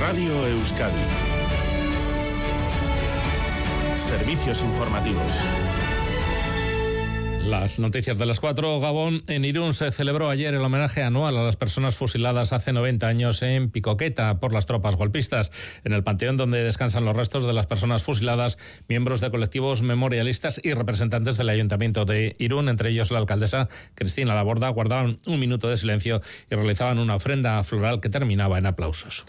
Radio Euskadi. Servicios informativos. Las noticias de las 4. Gabón. En Irún se celebró ayer el homenaje anual a las personas fusiladas hace 90 años en Picoqueta por las tropas golpistas. En el panteón donde descansan los restos de las personas fusiladas, miembros de colectivos memorialistas y representantes del Ayuntamiento de Irún, entre ellos la alcaldesa Cristina Laborda, guardaban un minuto de silencio y realizaban una ofrenda floral que terminaba en aplausos.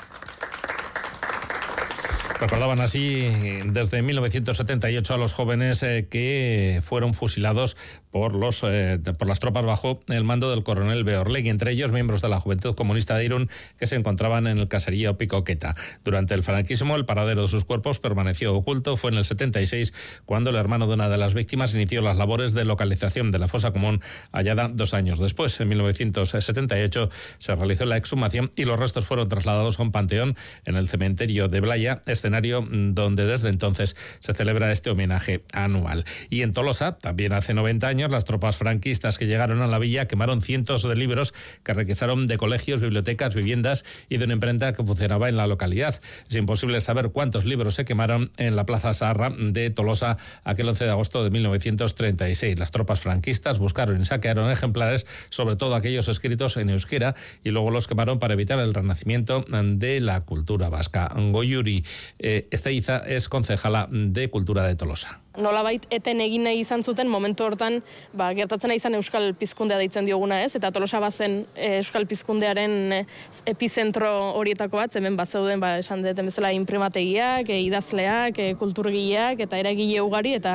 Recordaban así desde 1978 a los jóvenes que fueron fusilados por las tropas bajo el mando del coronel Beorlegui, entre ellos miembros de la Juventud Comunista de Irún que se encontraban en el caserío Picoqueta. Durante el franquismo el paradero de sus cuerpos permaneció oculto. Fue en el 76 cuando el hermano de una de las víctimas inició las labores de localización de la fosa común hallada 2 años después. En 1978 se realizó la exhumación y los restos fueron trasladados a un panteón en el cementerio de Blaya, escenario donde desde entonces se celebra este homenaje anual. Y en Tolosa, también hace 90 años, las tropas franquistas que llegaron a la villa quemaron cientos de libros que requisaron de colegios, bibliotecas, viviendas y de una imprenta que funcionaba en la localidad. Es imposible saber cuántos libros se quemaron en la Plaza Saharra de Tolosa aquel 11 de agosto de 1936. Las tropas franquistas buscaron y saquearon ejemplares, sobre todo aquellos escritos en euskera, y luego los quemaron para evitar el renacimiento de la cultura vasca. Goyuri Ezeiza es concejala de Cultura de Tolosa. Nolabait eten egin nahi izan zuten momentu hortan, gertatzen izan euskal pizkundea deitzen dioguna, ez? Eta Tolosa bazen euskal pizkundearen epizentro horietako bat, hemen bazeuden, esan deten bezala inprimategiak, idazleak, kulturgileak eta eragile ugari, eta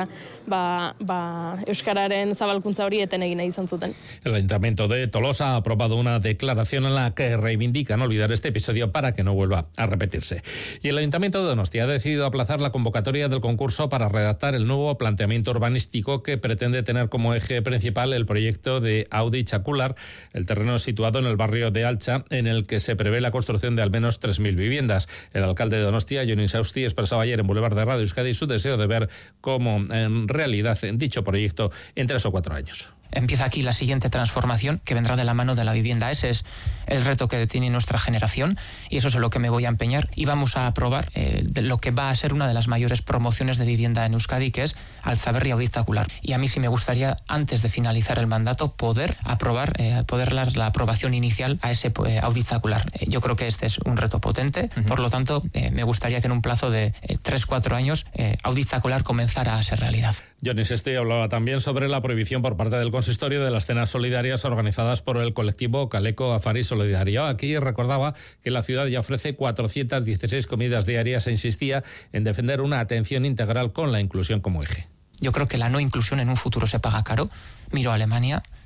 euskararen zabalkuntza hori eten egin nahi izan zuten. El Ayuntamiento de Tolosa ha aprobado una declaración en la que reivindica no olvidar este episodio para que no vuelva a repetirse. Y el Ayuntamiento de Donostia ha decidido aplazar la convocatoria del concurso para redactar el nuevo planteamiento urbanístico que pretende tener como eje principal el proyecto de Audi Txakular, el terreno situado en el barrio de Altza, en el que se prevé la construcción de al menos 3.000 viviendas. El alcalde de Donostia, Jon Insausti, expresaba ayer en Boulevard de Radio Euskadi su deseo de ver cómo en realidad dicho proyecto en 3 o 4 años. Empieza aquí la siguiente transformación que vendrá de la mano de la vivienda. Ese es el reto que tiene nuestra generación y eso es en lo que me voy a empeñar. Y vamos a aprobar lo que va a ser una de las mayores promociones de vivienda en Euskadi, que es Altzaberri Audi Txakular. Y a mí sí me gustaría, antes de finalizar el mandato, poder dar la aprobación inicial a ese Audi Txakular. Yo creo que este es un reto potente. Por lo tanto, me gustaría que en un plazo de 3-4 años Audi Txakular comenzara a ser realidad. Jon Insausti hablaba también sobre la prohibición por parte del consistorio de las cenas solidarias organizadas por el colectivo Kaleko Afari Solidario. Aquí recordaba que la ciudad ya ofrece 416 comidas diarias e insistía en defender una atención integral con la inclusión como eje. Yo creo que la no inclusión en un futuro se paga caro. Miro a Alemania,